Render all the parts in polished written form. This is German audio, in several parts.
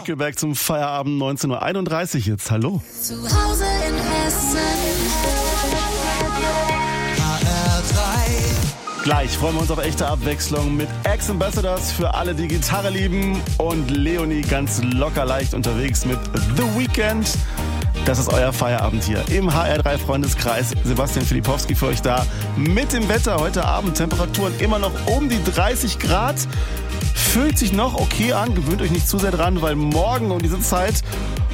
Nickelback zum Feierabend 19.31 Uhr jetzt. Hallo. Zu Hause in Hessen. HR3. Gleich freuen wir uns auf echte Abwechslung mit Ex-Ambassadors für alle, die Gitarre lieben, und Leonie ganz locker leicht unterwegs mit The Weeknd. Das ist euer Feierabend hier im HR3 Freundeskreis. Sebastian Filipowski für euch da mit dem Wetter heute Abend. Temperaturen immer noch um die 30 Grad. Fühlt sich noch okay an. Gewöhnt euch nicht zu sehr dran, weil morgen um diese Zeit,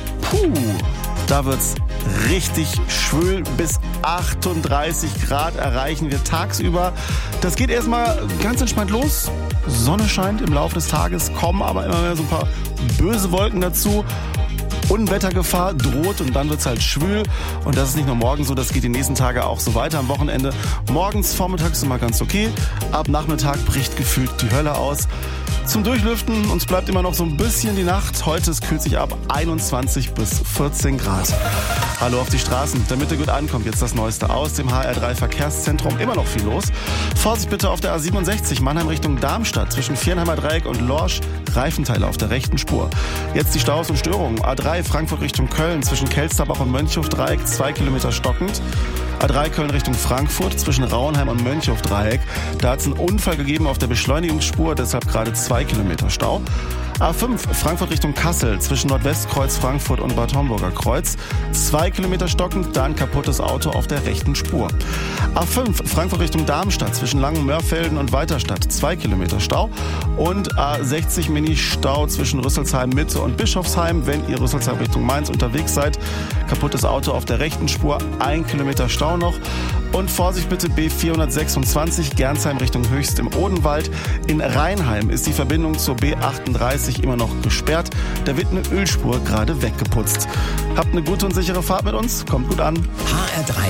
da wird's richtig schwül. Bis 38 Grad erreichen wir tagsüber. Das geht erstmal ganz entspannt los. Sonne scheint im Laufe des Tages, kommen aber immer mehr so ein paar böse Wolken dazu. Unwettergefahr droht und dann wird's halt schwül. Und das ist nicht nur morgen so, das geht die nächsten Tage auch so weiter am Wochenende. Morgens, vormittags immer ganz okay. Ab Nachmittag bricht gefühlt die Hölle aus. Zum Durchlüften, uns bleibt immer noch so ein bisschen die Nacht. Heute kühlt sich ab 21 bis 14 Grad. Hallo auf die Straßen, damit ihr gut ankommt. Jetzt das Neueste aus dem HR3 Verkehrszentrum. Immer noch viel los. Vorsicht bitte auf der A67 Mannheim Richtung Darmstadt zwischen Viernheimer Dreieck und Lorsch. Reifenteile auf der rechten Spur. Jetzt die Staus und Störungen. A3 Frankfurt Richtung Köln zwischen Kelsterbach und Mönchhofdreieck 2 Kilometer stockend. A3 Köln Richtung Frankfurt zwischen Rauenheim und Mönchhofdreieck. Da hat es einen Unfall gegeben auf der Beschleunigungsspur, deshalb gerade 2 Kilometer Stau. A5 Frankfurt Richtung Kassel zwischen Nordwestkreuz Frankfurt und Bad Homburger Kreuz. 2 Kilometer stockend, da ein kaputtes Auto auf der rechten Spur. A5 Frankfurt Richtung Darmstadt zwischen Langenmörfelden und Weiterstadt. 2 Kilometer Stau. Und A60 Mini-Stau zwischen Rüsselsheim Mitte und Bischofsheim, wenn ihr Rüsselsheim Richtung Mainz unterwegs seid. Kaputtes Auto auf der rechten Spur, 1 Kilometer Stau noch. Und Vorsicht bitte B426 Gernsheim Richtung Höchst im Odenwald. In Rheinheim ist die Verbindung zur B38 immer noch gesperrt. Da wird eine Ölspur gerade weggeputzt. Habt eine gute und sichere Fahrt mit uns. Kommt gut an. HR3